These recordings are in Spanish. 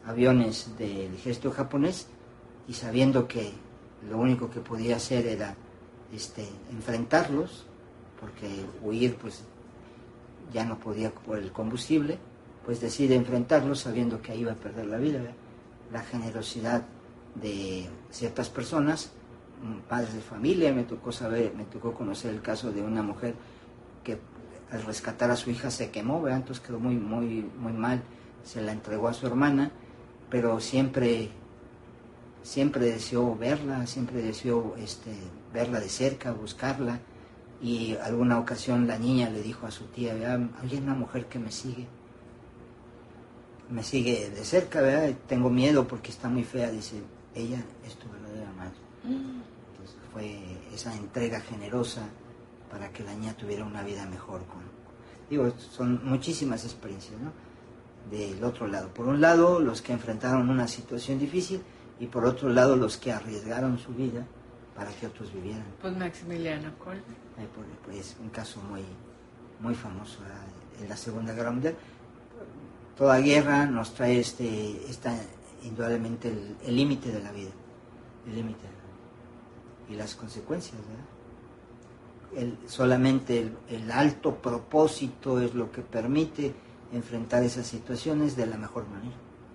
aviones del ejército japonés, y sabiendo que lo único que podía hacer era enfrentarlos, porque huir pues ya no podía por el combustible, pues decide enfrentarlos sabiendo que ahí iba a perder la vida, ¿verdad? La generosidad de ciertas personas, padres de familia. Me tocó conocer el caso de una mujer que al rescatar a su hija se quemó, ¿verdad? Entonces quedó muy mal, se la entregó a su hermana, pero siempre deseó verla, siempre deseó verla de cerca, buscarla, y alguna ocasión la niña le dijo a su tía, ¿verdad? Hay una mujer que me sigue de cerca, ¿verdad? Tengo miedo porque está muy fea. Dice, ella es tu verdadera madre. Entonces fue esa entrega generosa para que la niña tuviera una vida mejor. Son muchísimas experiencias, ¿no? Del otro lado, por un lado los que enfrentaron una situación difícil, y por otro lado los que arriesgaron su vida para que otros vivieran. Pues Maximiliano Kolbe. Pues un caso muy famoso, ¿verdad? En la Segunda Guerra Mundial. Toda guerra nos trae indudablemente el límite de la vida, el límite y las consecuencias, ¿verdad? Solamente el alto propósito es lo que permite enfrentar esas situaciones de la mejor manera,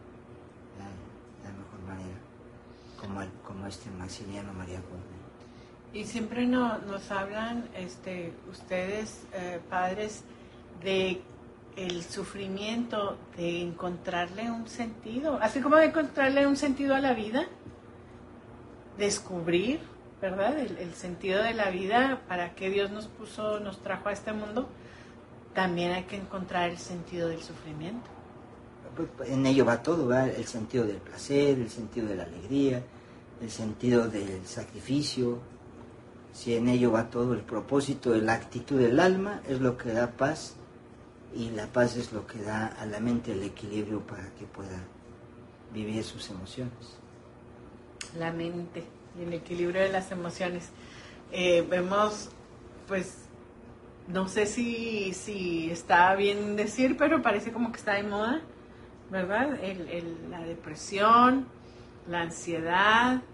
como Maximiliano María Kolbe. Y siempre nos hablan ustedes, padres, de el sufrimiento, de encontrarle un sentido, así como de encontrarle un sentido a la vida, descubrir, ¿verdad? El sentido de la vida, para qué Dios nos trajo a este mundo. También hay que encontrar el sentido del sufrimiento. En ello va todo, ¿verdad? El sentido del placer, el sentido de la alegría, el sentido del sacrificio. Si en ello va todo, el propósito, la actitud del alma es lo que da paz, y la paz es lo que da a la mente el equilibrio para que pueda vivir sus emociones. La mente y el equilibrio de las emociones. Vemos, pues, no sé si está bien decir, pero parece como que está de moda, ¿verdad? La depresión, la ansiedad,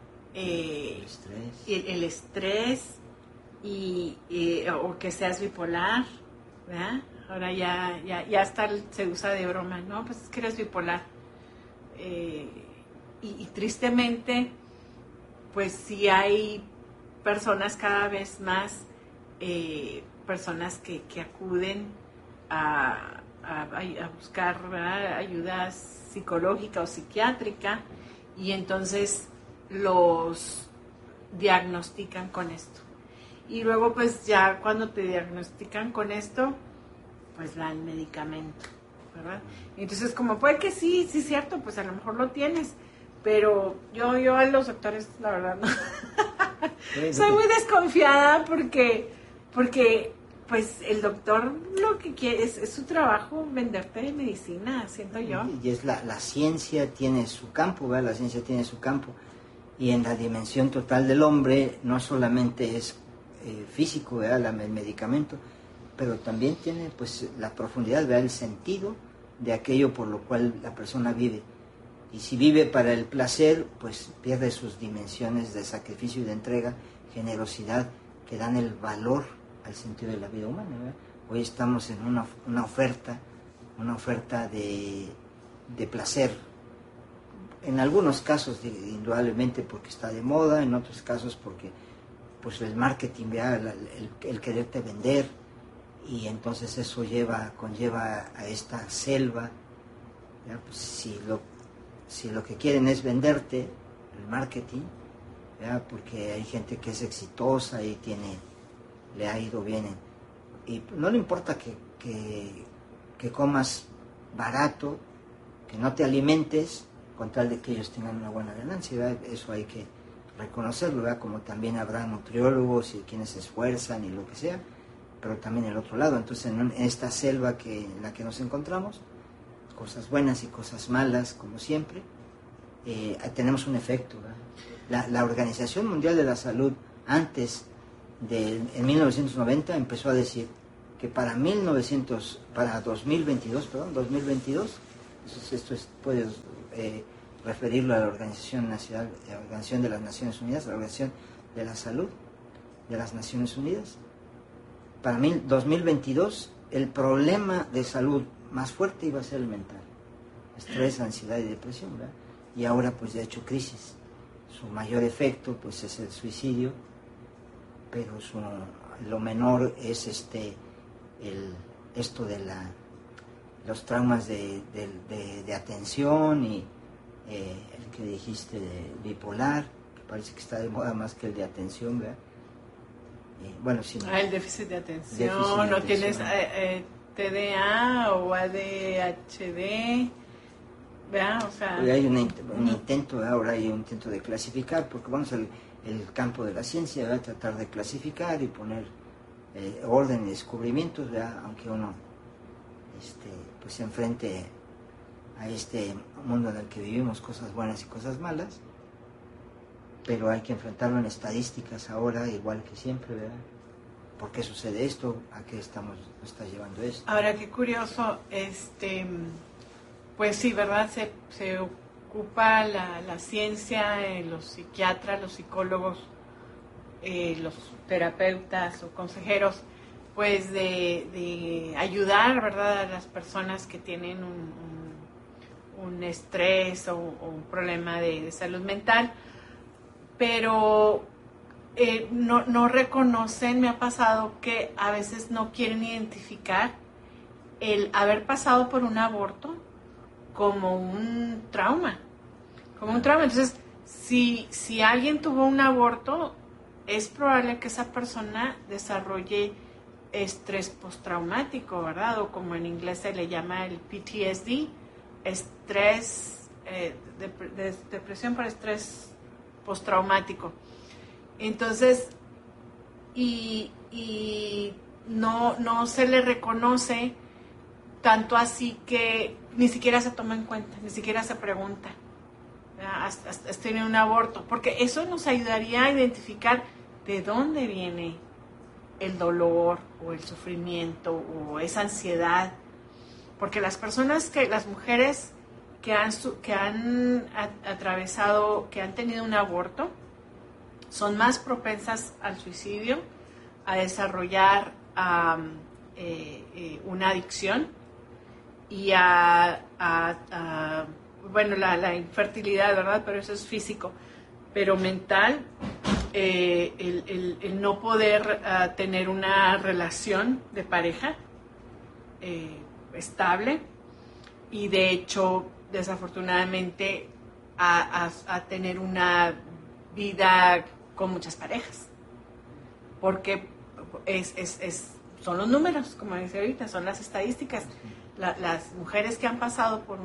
el estrés, o que seas bipolar, ¿verdad? Ahora ya hasta se usa de broma, ¿no? Pues es que eres bipolar. Y tristemente, pues sí hay personas cada vez más, personas que acuden a buscar, ¿verdad?, ayuda psicológica o psiquiátrica, y entonces los diagnostican con esto. Y luego pues ya cuando te diagnostican con esto, pues dan medicamento, ¿verdad? Entonces como puede que sí, cierto, pues a lo mejor lo tienes, pero yo a los doctores, la verdad, no. Soy muy desconfiada porque pues el doctor lo que quiere es su trabajo, venderte medicina, siento yo. Y es la ciencia tiene su campo, ¿verdad? La ciencia tiene su campo, y en la dimensión total del hombre no solamente es físico, ¿verdad?, el medicamento, pero también tiene pues la profundidad, ¿verdad?, el sentido de aquello por lo cual la persona vive. Y si vive para el placer, pues pierde sus dimensiones de sacrificio y de entrega, generosidad, que dan el valor al sentido de la vida humana, ¿verdad? Hoy estamos en una oferta de placer. En algunos casos, indudablemente, porque está de moda, en otros casos porque pues el marketing, ¿verdad?, el quererte vender, y entonces eso conlleva a esta selva, ¿verdad? Pues si lo que quieren es venderte, el marketing, ¿verdad?, porque hay gente que es exitosa y le ha ido bien, y no le importa que comas barato, que no te alimentes, con tal de que ellos tengan una buena ganancia, ¿verdad? Eso hay que reconocerlo, ¿verdad? Como también habrá nutriólogos y quienes se esfuerzan y lo que sea, pero también el otro lado. Entonces en esta selva en la que nos encontramos, cosas buenas y cosas malas, como siempre, tenemos un efecto, ¿verdad? La Organización Mundial de la Salud, en 1990, empezó a decir que para 2022, entonces esto puede referirlo a la Organización de las Naciones Unidas, la Organización de la Salud de las Naciones Unidas. Para mí, 2022, el problema de salud más fuerte iba a ser el mental. Estrés, ansiedad y depresión, ¿verdad? Y ahora pues de hecho crisis. Su mayor efecto pues es el suicidio, pero lo menor es esto de los traumas de atención y el que dijiste de bipolar, que parece que está de moda más que el de atención, ¿verdad? Bueno, sí. El déficit de atención, no tienes TDA o ADHD, ¿verdad? O sea, hay un intento, ahora hay un intento de clasificar, porque vamos al campo de la ciencia, ¿verdad? Tratar de clasificar y poner orden y descubrimientos, ¿verdad? Aunque uno pues se enfrente a este mundo en el que vivimos cosas buenas y cosas malas, pero hay que enfrentarlo en estadísticas ahora, igual que siempre, ¿verdad? ¿Por qué sucede esto? ¿A qué nos está llevando esto? Ahora, qué curioso, pues sí, ¿verdad? Se ocupa la ciencia, los psiquiatras, los psicólogos, los terapeutas o consejeros, pues de ayudar, ¿verdad?, a las personas que tienen un estrés o un problema de salud mental, pero no reconocen, me ha pasado que a veces no quieren identificar el haber pasado por un aborto como un trauma, Entonces, si alguien tuvo un aborto, es probable que esa persona desarrolle estrés postraumático, ¿verdad? O como en inglés se le llama el PTSD, estrés, depresión por estrés postraumático. Entonces, y no se le reconoce tanto así que ni siquiera se toma en cuenta, ni siquiera se pregunta, ¿has tenido un aborto? Porque eso nos ayudaría a identificar de dónde viene el dolor o el sufrimiento o esa ansiedad. Porque las mujeres que han atravesado, que han tenido un aborto, son más propensas al suicidio, a desarrollar una adicción y bueno, la infertilidad, ¿verdad? Pero eso es físico. Pero mental, el no poder tener una relación de pareja estable y de hecho, desafortunadamente, a tener una vida con muchas parejas. Porque son los números, como dice ahorita, son las estadísticas. Las mujeres que han pasado por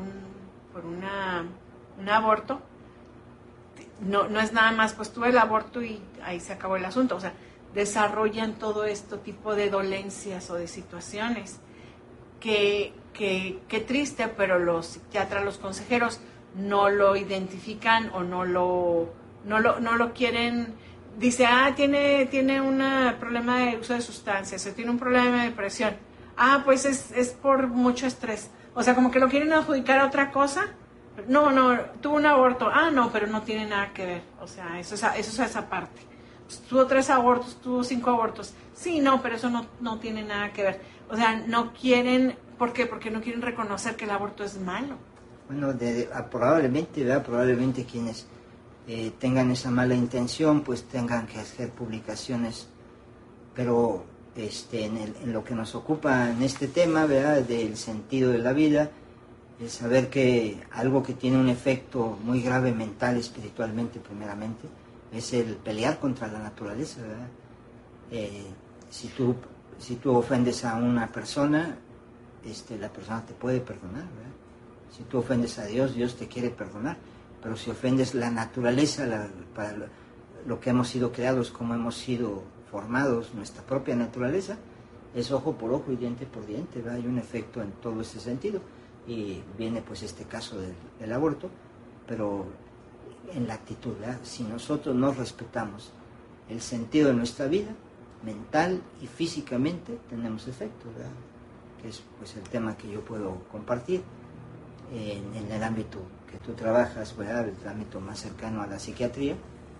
un aborto, no es nada más, pues tuve el aborto y ahí se acabó el asunto. O sea, desarrollan todo este tipo de dolencias o de situaciones que triste, pero los psiquiatras, los consejeros no lo identifican o no lo quieren. Dice, tiene un problema de uso de sustancias o tiene un problema de depresión. Pues es por mucho estrés. O sea, como que lo quieren adjudicar a otra cosa. No, tuvo un aborto. No, pero no tiene nada que ver. O sea, eso es esa parte. Pues, tuvo 3 abortos, tuvo 5 abortos. Sí, no, pero eso no tiene nada que ver. O sea, no quieren. ¿Por qué? Porque no quieren reconocer que el aborto es malo. Bueno, probablemente quienes tengan esa mala intención, pues tengan que hacer publicaciones, pero en lo que nos ocupa en este tema, ¿verdad?, del sentido de la vida, es saber que algo que tiene un efecto muy grave mental, espiritualmente primeramente, es el pelear contra la naturaleza, ¿verdad? Si tú ofendes a una persona, la persona te puede perdonar, ¿verdad? Si tú ofendes a Dios, Dios te quiere perdonar. Pero si ofendes la naturaleza, para lo que hemos sido creados, como hemos sido formados, nuestra propia naturaleza, es ojo por ojo y diente por diente, ¿verdad? Hay un efecto en todo ese sentido. Y viene pues este caso del aborto, pero en la actitud, ¿verdad? Si nosotros no respetamos el sentido de nuestra vida, mental y físicamente, tenemos efectos, ¿verdad? Que es pues el tema que yo puedo compartir en el ámbito que tú trabajas, ¿verdad? El ámbito más cercano a la psiquiatría,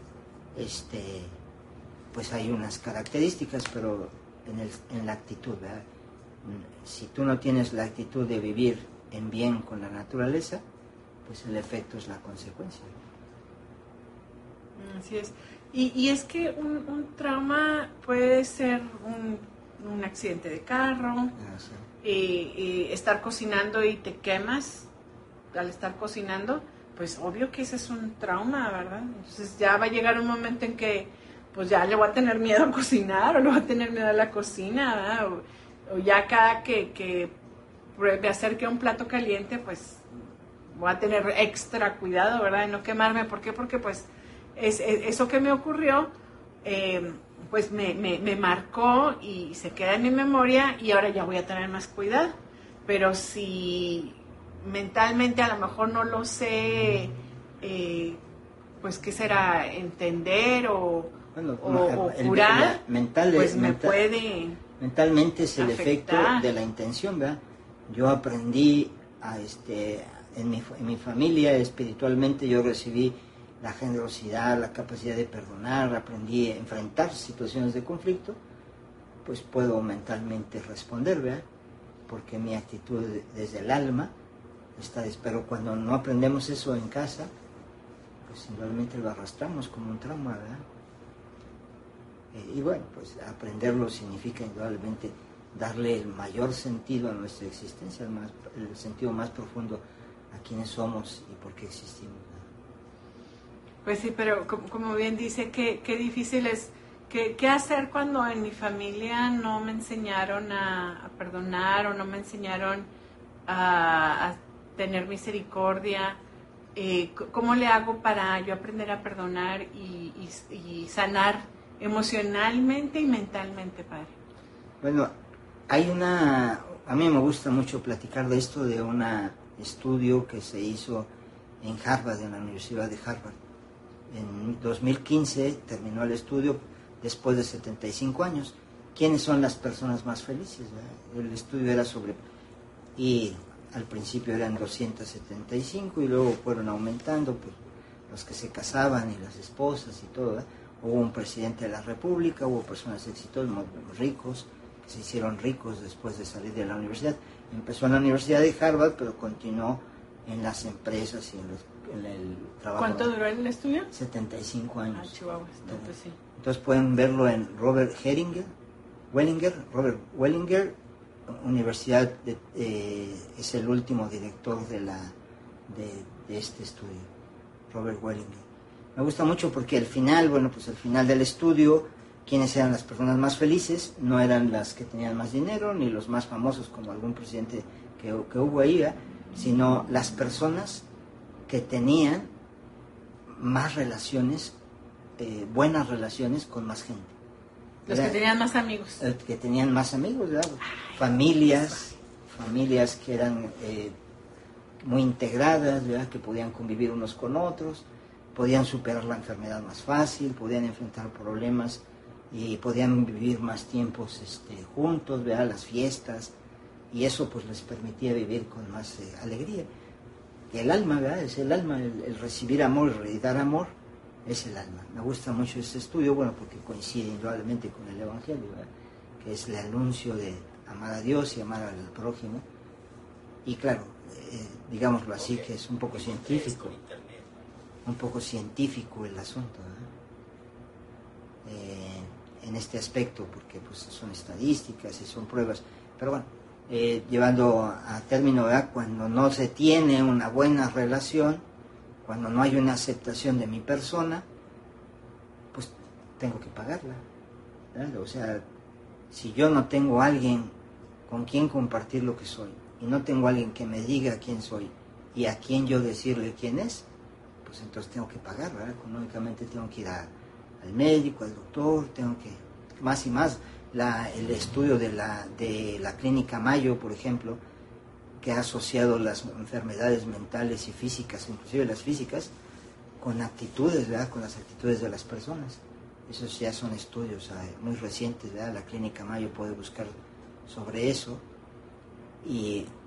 pues hay unas características, pero en la actitud, ¿verdad? Si tú no tienes la actitud de vivir en bien con la naturaleza, pues el efecto es la consecuencia. Así es. Y es que un trauma puede ser un accidente de carro, estar cocinando y te quemas al estar cocinando, pues obvio que ese es un trauma, ¿verdad? Entonces ya va a llegar un momento en que pues ya le voy a tener miedo a cocinar o le voy a tener miedo a la cocina, ¿verdad? O ya cada que me acerque a un plato caliente, pues voy a tener extra cuidado, ¿verdad? De no quemarme. ¿Por qué? Porque pues eso que me ocurrió, pues me marcó y se queda en mi memoria y ahora ya voy a tener más cuidado. Pero si mentalmente a lo mejor no lo sé, pues ¿qué será? Entender o curar, pues me puede mentalmente es el afectar. efecto de la intención, ¿verdad? Yo aprendí en mi familia espiritualmente, yo recibí la generosidad, la capacidad de perdonar, aprendí a enfrentar situaciones de conflicto, pues puedo mentalmente responder, ¿verdad? Porque mi actitud desde el alma pero cuando no aprendemos eso en casa, pues simplemente lo arrastramos como un trauma, ¿verdad? Y bueno, pues aprenderlo significa indudablemente darle el mayor sentido a nuestra existencia, el sentido más profundo a quiénes somos y por qué existimos, ¿verdad? Pues sí, pero como bien dice, qué difícil es. ¿Qué hacer cuando en mi familia no me enseñaron a perdonar o no me enseñaron a tener misericordia? ¿Cómo le hago para yo aprender a perdonar y sanar emocionalmente y mentalmente, padre? Bueno, a mí me gusta mucho platicar de esto, de un estudio que se hizo en Harvard, en la Universidad de Harvard. En 2015 terminó el estudio después de 75 años. ¿Quiénes son las personas más felices? El estudio era y al principio eran 275 y luego fueron aumentando, pues, los que se casaban y las esposas y todo, ¿verdad? Hubo un presidente de la República, hubo personas exitosas, muy ricos, que se hicieron ricos después de salir de la universidad. Empezó en la Universidad de Harvard, pero continuó en las empresas y en el trabajo. ¿Cuánto duró el estudio? 75 años. Ah, Chihuahua, entonces sí. Entonces pueden verlo en Robert Wellinger, Universidad, es el último director de este estudio, Robert Wellinger. Me gusta mucho porque al final del estudio, ¿quiénes eran las personas más felices? No eran las que tenían más dinero, ni los más famosos como algún presidente que hubo ahí, sino las personas que tenían más relaciones, buenas relaciones con más gente. Los que tenían más amigos. Que tenían más amigos, ¿verdad? Familias que eran muy integradas, ¿verdad? Que podían convivir unos con otros, podían superar la enfermedad más fácil, podían enfrentar problemas y podían vivir más tiempos juntos, ¿verdad? Las fiestas, y eso pues les permitía vivir con más alegría. El alma, ¿verdad? Es el alma, el recibir amor y dar amor es el alma. Me gusta mucho este estudio, bueno, porque coincide indudablemente con el Evangelio, ¿verdad? Que es el anuncio de amar a Dios y amar al prójimo. Y claro, digámoslo así, que es un poco científico el asunto, ¿verdad? En este aspecto, porque pues son estadísticas y son pruebas, pero bueno, llevando a término, ¿verdad? Cuando no se tiene una buena relación, cuando no hay una aceptación de mi persona, pues tengo que pagarla, ¿verdad? O sea, si yo no tengo a alguien con quien compartir lo que soy, y no tengo a alguien que me diga quién soy, y a quién yo decirle quién es, pues entonces tengo que pagar, ¿verdad? Económicamente tengo que ir al médico, al doctor, tengo que, más y más, el estudio de la Clínica Mayo, por ejemplo, que ha asociado las enfermedades mentales y físicas, inclusive las físicas, con actitudes, ¿verdad? Con las actitudes de las personas. Esos ya son estudios muy recientes, ¿verdad? La Clínica Mayo puede buscar sobre eso y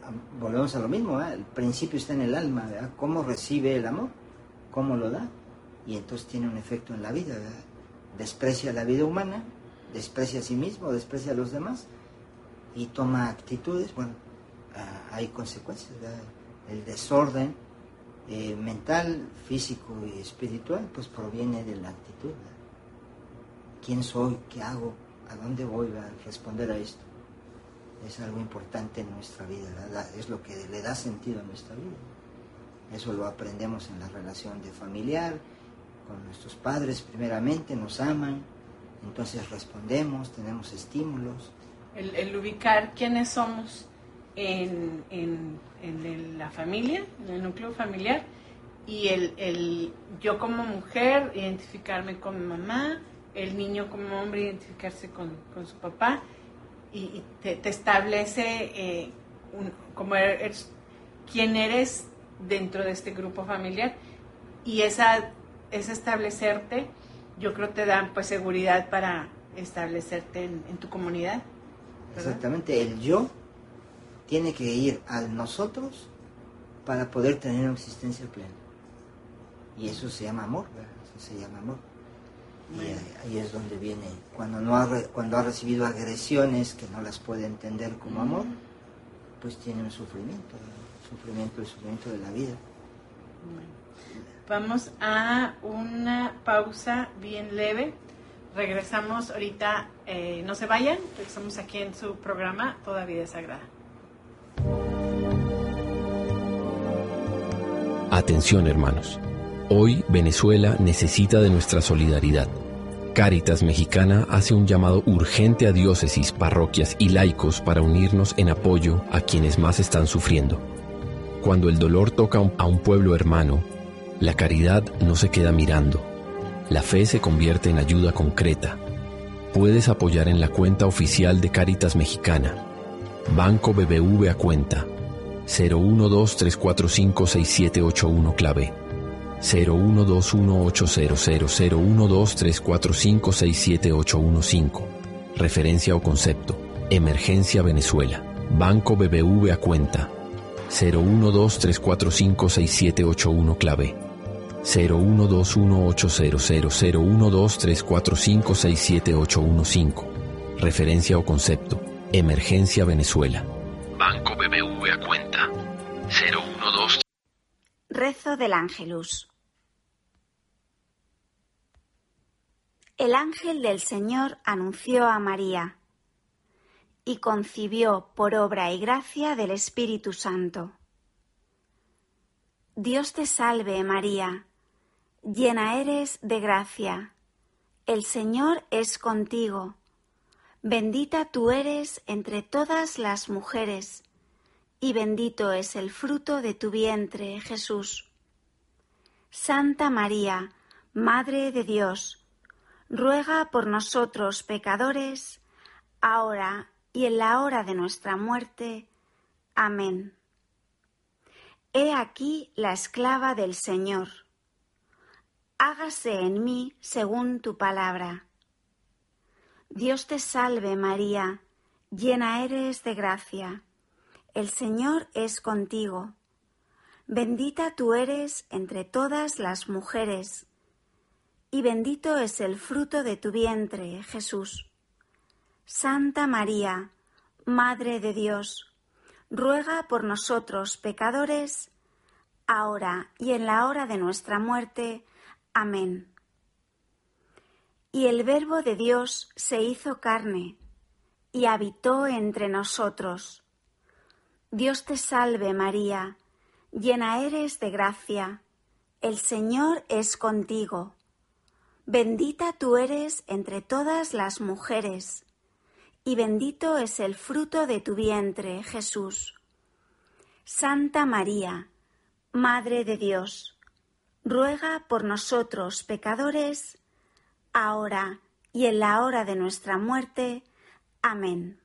volvemos a lo mismo, ¿eh? El principio está en el alma, ¿verdad? Cómo recibe el amor, cómo lo da, y entonces tiene un efecto en la vida, ¿verdad? Desprecia la vida humana, desprecia a sí mismo, desprecia a los demás, y toma actitudes, bueno, hay consecuencias, ¿verdad? El desorden mental, físico y espiritual, pues proviene de la actitud, ¿verdad? ¿Quién soy? ¿Qué hago? ¿A dónde voy a responder a esto? Es algo importante en nuestra vida, ¿verdad? Es lo que le da sentido a nuestra vida. Eso lo aprendemos en la relación de familiar, con nuestros padres primeramente, nos aman, entonces respondemos, tenemos estímulos. El ubicar quiénes somos en la familia, en el núcleo familiar, y el yo como mujer identificarme con mi mamá, el niño como hombre identificarse con su papá, y te establece como eres, quién eres dentro de este grupo familiar, y ese establecerte, yo creo te da pues seguridad para establecerte en tu comunidad, ¿verdad? Exactamente, el yo tiene que ir al nosotros para poder tener una existencia plena, y eso se llama amor, ¿verdad? Eso se llama amor. Y ahí es donde viene, cuando ha recibido agresiones que no las puede entender como amor, pues tiene un sufrimiento, el sufrimiento de la vida. Vamos a una pausa bien leve. Regresamos ahorita, no se vayan, regresamos aquí en su programa Toda Vida es Sagrada. Atención, hermanos. Hoy Venezuela necesita de nuestra solidaridad. Cáritas Mexicana hace un llamado urgente a diócesis, parroquias y laicos para unirnos en apoyo a quienes más están sufriendo. Cuando el dolor toca a un pueblo hermano, la caridad no se queda mirando. La fe se convierte en ayuda concreta. Puedes apoyar en la cuenta oficial de Cáritas Mexicana. Banco BBV a cuenta 012-345-6781 clave 012-1800-012-345-67815. Referencia o concepto: Emergencia Venezuela. Banco BBV a cuenta 012-345-6781 clave 012-1800-012-345-67815. Referencia o concepto: Emergencia Venezuela. Banco BBV a cuenta 012. Rezo del Ángelus. El ángel del Señor anunció a María y concibió por obra y gracia del Espíritu Santo. Dios te salve, María, llena eres de gracia, el Señor es contigo, bendita tú eres entre todas las mujeres, y bendito es el fruto de tu vientre, Jesús. Santa María, Madre de Dios, ruega por nosotros pecadores, ahora y en la hora de nuestra muerte. Amén. He aquí la esclava del Señor. Hágase en mí según tu palabra. Dios te salve, María, llena eres de gracia. El Señor es contigo. Bendita tú eres entre todas las mujeres, y bendito es el fruto de tu vientre, Jesús. Santa María, Madre de Dios, ruega por nosotros pecadores, ahora y en la hora de nuestra muerte. Amén. Y el Verbo de Dios se hizo carne y habitó entre nosotros. Dios te salve, María, llena eres de gracia, el Señor es contigo. Bendita tú eres entre todas las mujeres, y bendito es el fruto de tu vientre, Jesús. Santa María, Madre de Dios, ruega por nosotros pecadores, ahora y en la hora de nuestra muerte. Amén.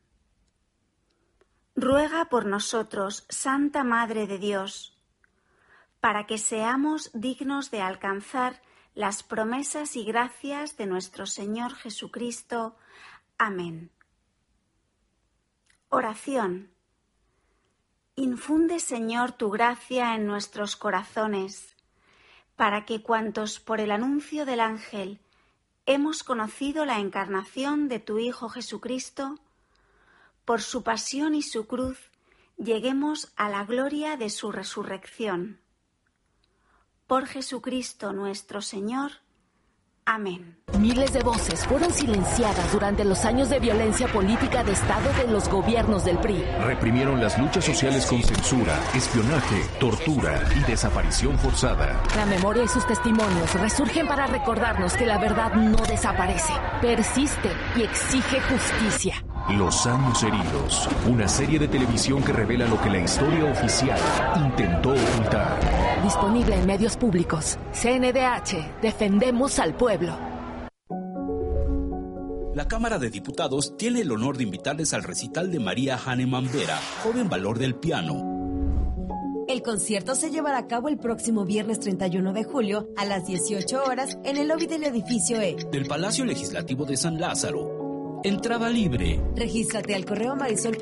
Ruega por nosotros, Santa Madre de Dios, para que seamos dignos de alcanzar las promesas y gracias de nuestro Señor Jesucristo. Amén. Oración. Infunde, Señor, tu gracia en nuestros corazones, para que cuantos por el anuncio del ángel hemos conocido la encarnación de tu Hijo Jesucristo, por su pasión y su cruz, lleguemos a la gloria de su resurrección. Por Jesucristo nuestro Señor. Amén. Miles de voces fueron silenciadas durante los años de violencia política de Estado de los gobiernos del PRI. Reprimieron las luchas sociales con censura, espionaje, tortura y desaparición forzada. La memoria y sus testimonios resurgen para recordarnos que la verdad no desaparece, persiste y exige justicia. Los años heridos, una serie de televisión que revela lo que la historia oficial intentó ocultar. Disponible en medios públicos. CNDH, defendemos al pueblo. La Cámara de Diputados tiene el honor de invitarles al recital de María Hahnemann Vera, joven valor del piano. El concierto se llevará a cabo el próximo viernes 31 de julio a las 18 horas en el lobby del edificio E del Palacio Legislativo de San Lázaro. Entrada libre. Regístrate al correo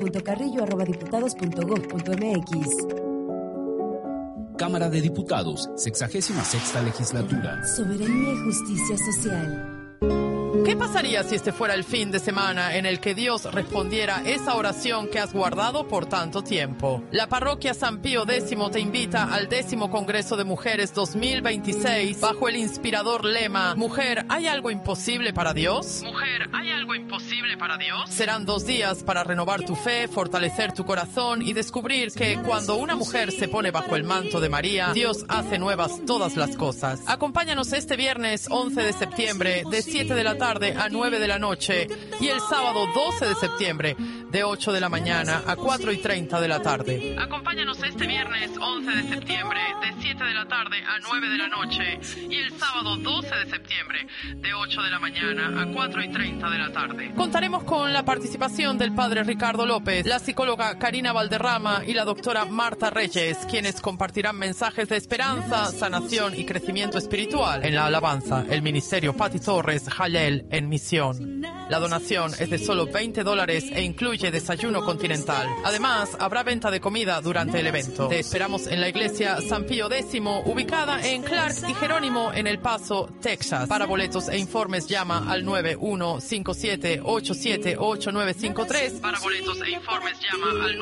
marisol.carrillo@diputados.gov.mx. Cámara de Diputados, 66ª Legislatura. Soberanía y justicia social. ¿Qué pasaría si este fuera el fin de semana en el que Dios respondiera esa oración que has guardado por tanto tiempo? La parroquia San Pío X te invita al 10º Congreso de Mujeres 2026 bajo el inspirador lema «Mujer, ¿hay algo imposible para Dios?». Mujer, ¿hay algo imposible para Dios? Serán 2 días para renovar tu fe, fortalecer tu corazón y descubrir que cuando una mujer se pone bajo el manto de María, Dios hace nuevas todas las cosas. Acompáñanos este viernes 11 de septiembre de 7 de la tarde a 9 de la noche y el sábado 12 de septiembre de 8 de la mañana a 4:30 de la tarde. Acompáñanos este viernes 11 de septiembre de 7 de la tarde a 9 de la noche y el sábado 12 de septiembre de 8 de la mañana a 4:30 de la tarde. Contaremos con la participación del padre Ricardo López, la psicóloga Karina Valderrama y la doctora Marta Reyes, quienes compartirán mensajes de esperanza, sanación y crecimiento espiritual. En la alabanza, el ministerio Pati Torres Jalel en misión. La donación es de solo $20 e incluye desayuno continental. Además, habrá venta de comida durante el evento. Te esperamos en la iglesia San Pío X, ubicada en Clark y Jerónimo en El Paso, Texas. Para boletos e informes llama al 9157878953. Para boletos e informes llama al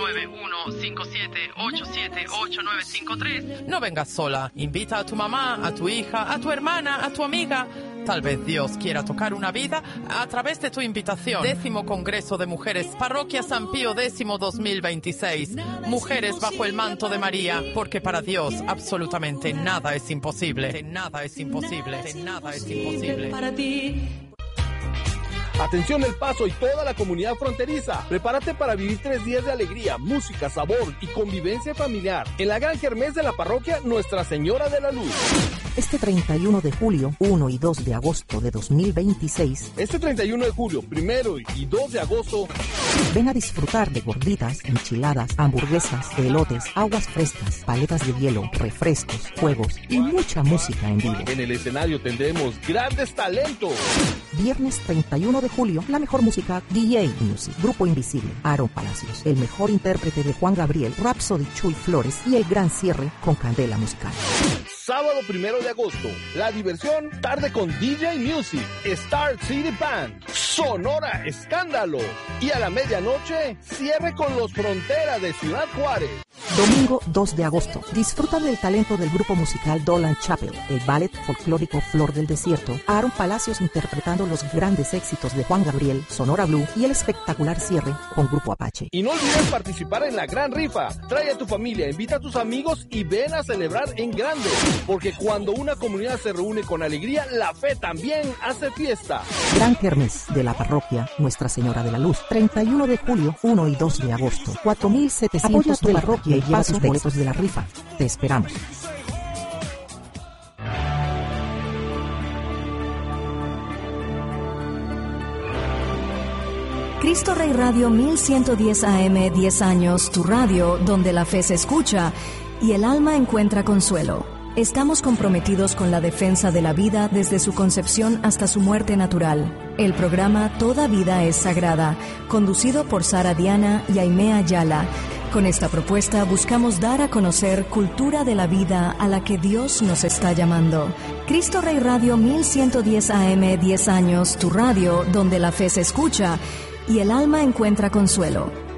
9157878953. No vengas sola. Invita a tu mamá, a tu hija, a tu hermana, a tu amiga. Tal vez Dios quiera tocar una vida a través de tu invitación. 10º Congreso de Mujeres, Parroquia San Pío X 2026. Mujeres bajo el manto de María, porque para Dios absolutamente nada es imposible. Nada es imposible. Nada es imposible. Para ti. Atención El Paso y toda la comunidad fronteriza. Prepárate para vivir 3 días de alegría, música, sabor y convivencia familiar en la gran kermés de la parroquia Nuestra Señora de la Luz. Este 31 de julio, 1 y 2 de agosto de 2026. Este 31 de julio, 1 y 2 de agosto. Ven a disfrutar de gorditas, enchiladas, hamburguesas, elotes, aguas frescas, paletas de hielo, refrescos, juegos y mucha música en vivo. En el escenario tendremos grandes talentos. Viernes 31 de julio, la mejor música, DJ Music, Grupo Invisible, Aaron Palacios, el mejor intérprete de Juan Gabriel, Rhapsody Chuy Flores y el gran cierre con Candela Musical. Sábado 1 de agosto, la diversión, tarde con DJ Music, Star City Band, Sonora Escándalo y a la medianoche, cierre con Los Fronteras de Ciudad Juárez. Domingo 2 de agosto, disfruta del talento del grupo musical Dolan Chapel, el ballet folclórico Flor del Desierto, Aaron Palacios interpretando los grandes éxitos de Juan Gabriel, Sonora Blue y el espectacular cierre con Grupo Apache. Y no olvides participar en la gran rifa. Trae a tu familia, invita a tus amigos y ven a celebrar en grande. Porque cuando una comunidad se reúne con alegría, la fe también hace fiesta. Gran kermés de la parroquia Nuestra Señora de la Luz, 31 de julio, 1 y 2 de agosto, 4,700 de la parroquia y lleva tus boletos de la rifa. Te esperamos. Cristo Rey Radio 1110 AM, 10 años, tu radio donde la fe se escucha y el alma encuentra consuelo. Estamos comprometidos con la defensa de la vida desde su concepción hasta su muerte natural. El programa Toda Vida es Sagrada, conducido por Sara Diana y Aimea Ayala, Con esta propuesta buscamos dar a conocer cultura de la vida a la que Dios nos está llamando. Cristo Rey Radio 1110 AM, 10 años, tu radio donde la fe se escucha y el alma encuentra consuelo.